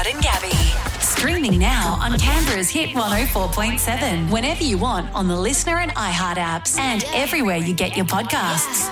Scott and Gabby. Streaming now on Canberra's Hit 104.7. Whenever you want on the Listener and iHeart apps and everywhere you get your podcasts.